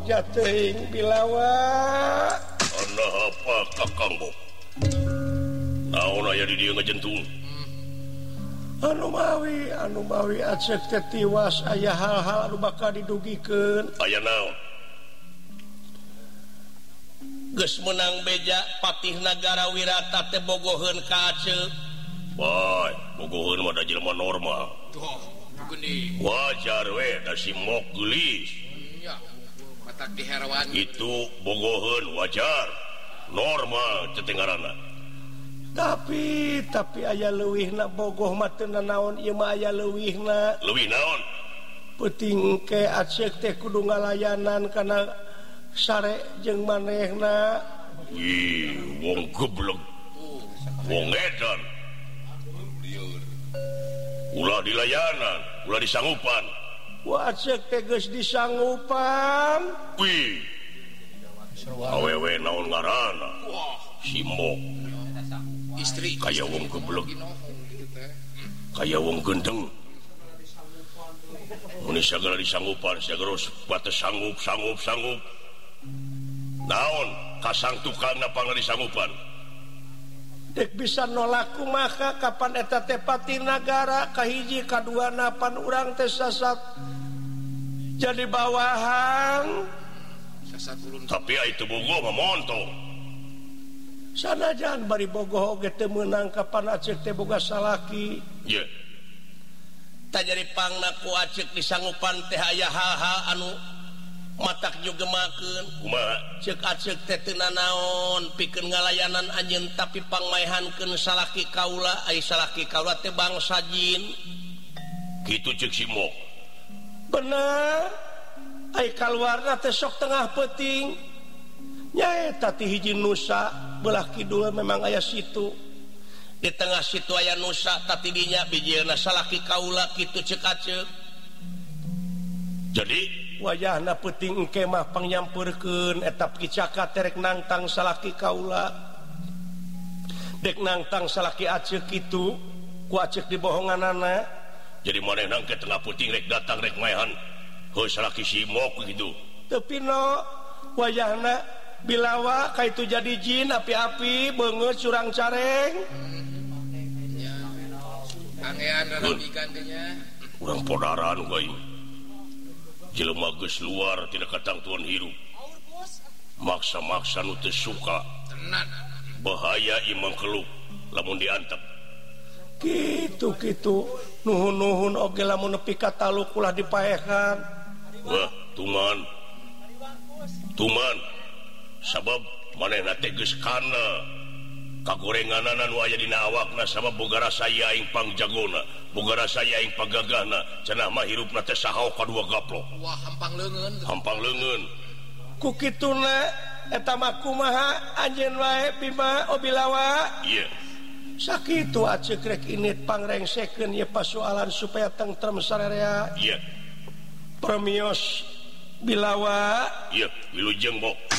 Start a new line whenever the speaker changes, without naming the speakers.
Jogja teuing Bilawa.
Ana apa Kakang Bok? Naon aya di dieu ngajentung?
Anu mawi acek teh tiwas aya hal-hal anu bakal didugikeun.
Aya naon?
Geus menang beja patih nagara Wirata teh bogoheun ka Aceh.
Bae, bogoheun mah da jelema normal.
Tuh, geuning.
Wajar we da si mok geulis.
Ya, matak diherwan.
Itu bogoheun wajar. Normal cetengaranna.
Tapi aya leuwihna bogoh mah teu naon ieu mah aya leuwihna.
Leuwih naon?
Penting ke Aceh teh kudu ngalayanan kana sare jeung manehna.
Ih, wong geblek. Wong edan. Ulah dilayanan, ulah disanggupan.
Wah Aceh teh geus disanggupan.
Wih. Awewe naon ngaranna? Si Mok.
Istri
Kaya wong geblek. Kaya wong gendeng. Mun sagala disanggupan, sagala bates sanggup. Naon kasang tukangna pangna disanggupan?
Dek bisa nolak kumaha kapan eta teh pati nagara kahiji kaduana pan urang teh sasat jadi bawahan.
Tapi itu bogoh mah montong.
Sanajan bari bogoh oge teu meunang kapan Aceh teh boga salaki.
Ye.
Tak jadi pangna ku Aceh disanggupan teh aya hal-hal anu matak juga makeun.
Kumaha?
Ceuk Aceh teh teu nanaon pikeun ngalayanan anjeun tapi pangmaehankeun salaki kaula ai salaki kaula teh bangsa jin.
Kitu ceuk si Mok.
Bener. Ai kaluarna teh sok tengah peuting. Nyaeta ti hiji Nusa belah kidul memang aya situ.
Di tengah situ aya Nusa tati dinya bijieuna salaki kaula kitu ceuk Aceh.
Jadi
Wajahna peuting engke mah pangnyampurkeun eta kicaka terek nangtang salaki kaula. Dek nangtang salaki Aceh kitu ku Aceh dibohonganana.
Jadi manehna ke tengah peuting rek datang rek maehan. Heuh salaki si Mok kitu.
Tapi no wajahna Bilawa kaitu jadi jin api-api beungeut curang careng.
Pangean rarabigan teh nya.
Urang podaran geuing. Jelema geus luar tidak katangtuan hirup. Maksa-maksa nu teu suka.
Tenan.
Bahaya imang kelup lamun diantep.
Kitu nuhun-nuhun oge lamun nepi ka taluk ulah dipaehan.
Wah, tuman. Sabab manehna teh geus kana kagorenganana nu aya dina awakna sabab boga rasa aing pangjagona, boga rasa aing pagagahna, cenah mah hirupna teh sahaok kadua gaplok.
Wah,
Hampang leungeun.
Ku kituna eta mah kumaha anjeun wae Bima Bilawa?
Iya.
Sakitu Aceh rek init pangrengsekeun ieu pasoalan supaya tentrem sararea.
Iya.
Permios Bilawa.
Iya, wilujeng Mok.